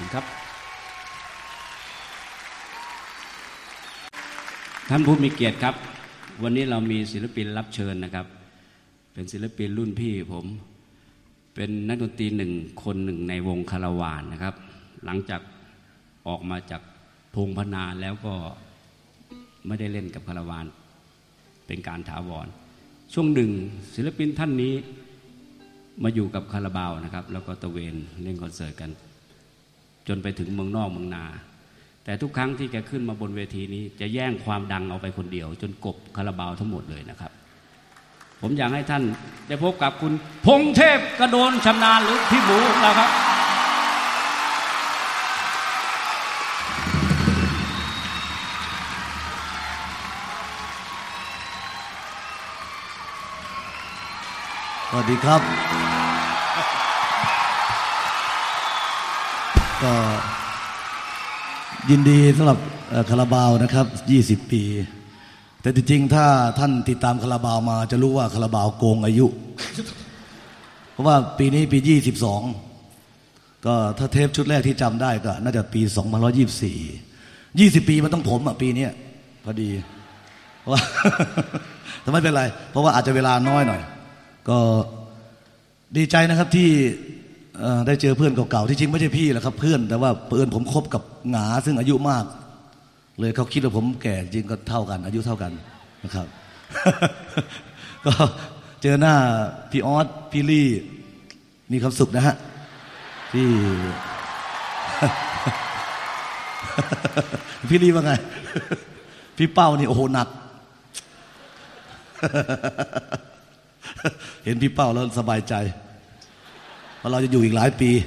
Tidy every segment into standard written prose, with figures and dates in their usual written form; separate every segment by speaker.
Speaker 1: ครับท่านผู้มีเกียรติครับวันนี้เรามีศิลปินรับเชิญนะครับเป็นศิลปินรุ่นพี่ผมเป็นนักดนตรีคนหนึ่งในวงคาราวานนะครับหลังจากออกมาจากพงพนาแล้วก็ไม่ได้เล่นกับคาราวานเป็นการถาวรช่วงหนึ่งศิลปินท่านนี้มาอยู่กับคาราบาวนะครับแล้วก็ตะเวนเล่นคอนเสิร์ตกันจนไปถึงเมืองนอกเมืองนาแต่ทุกครั้งที่แกขึ้นมาบนเวทีนี้จะแย่งความดังเอาไปคนเดียวจนกบคาราบาวทั้งหมดเลยนะครับผมอยากให้ท่านได้พบกับคุณพงษ์เทพกระโดนชำนาญหรือพี่หมูของเราครับ
Speaker 2: สวัสดีครับก็ยินดีสำหรับคาราบาวนะครับ20 ปีแต่จริงๆถ้าท่านติดตามคาราบาวมาจะรู้ว่าคาราบาวโกงอายุ เพราะว่าปีนี้ปี22ก็ถ้าเทปชุดแรกที่จำได้ก็น่าจะปี2524 20 ปีมันต้องผมปีนี้พอดีว่าแต่ไม่เป็นไรเพราะว่าอาจจะเวลาน้อยหน่อยก็ดีใจนะครับที่ได้เจอเพื่อนเก่าๆที่จริงไม่ใช่พี่แหละครับเพื่อนแต่ว่าเพื่อนผมคบกับหงาซึ่งอายุมากเลยเขาคิดว่าผมแก่จริงก็เท่ากันอายุเท่ากันนะครับก็เจอหน้าพี่ออสพี่ลี่มีความสุขนะฮะที่พี่ลี่ว่าไงพี่เป้านี่โอ้โหหนักเห็นพี่เป้าแล้วสบายใจเพราะเราจะอยู่อีกหลายปี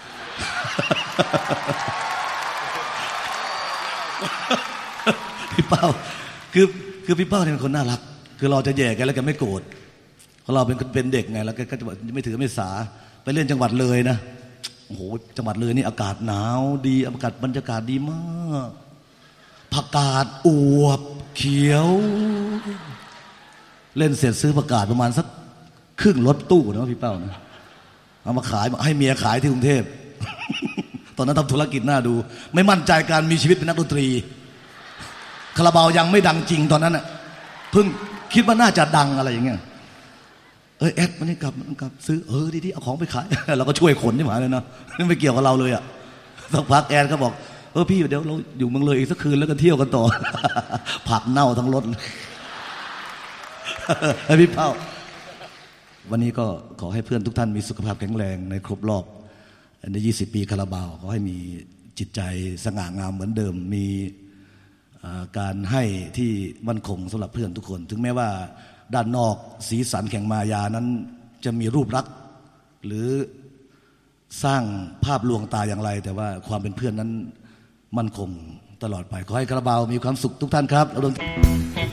Speaker 2: พี่เป้าคือพี่เป้าเนี่ยเป็นคนน่ารักคือเราจะแย่กันแล้วแกไม่โกรธเพราะเราเป็นเด็กไงแล้วแกก็จะไม่ถือไม่สาไปเล่นจังหวัดเลยนะโอ้โหจังหวัดเลยนี่อากาศหนาวดีอากาศบรรยากาศดีมากผักกาดอวบเขียวเล่นเสร็จซื้อผักกาดประมาณสักครึ่งรถตู้นะพี่เป้านะเอามาขายให้เมียขายที่กรุงเทพ ตอนนั้นทำธุรกิจน่าดูไม่มั่นใจการมีชีวิตเป็นนักดนตรีคาราบาวยังไม่ดังจริงตอนนั้นน่ะเพิ่งคิดว่าน่าจะดังอะไรอย่างเงี้ยแอดมันนี่กลับซื้อดีๆเอาของไปขาย เราก็ช่วยขนที่หมายเลยนะไม่เกี่ยวกับเราเลยอ่ะสักพักแอดเขาบอกพี่เดี๋ยวเราอยู่เมืองเลยอีกสักคืนแล้วกันเที่ยวกันต่อ ผักเน่าทั้งรถ พี่เป้าวันนี้ก็ขอให้เพื่อนทุกท่านมีสุขภาพแข็งแรงในครบรอบใน20 ปีคาราบาวขอให้มีจิตใจสง่างามเหมือนเดิมมีการให้ที่มั่นคงสำหรับเพื่อนทุกคนถึงแม้ว่าด้านนอกสีสันแข่งมายานั้นจะมีรูปลักษณ์หรือสร้างภาพลวงตาอย่างไรแต่ว่าความเป็นเพื่อนนั้นมั่นคงตลอดไปขอให้คาราบาวมีความสุขทุกท่านครับ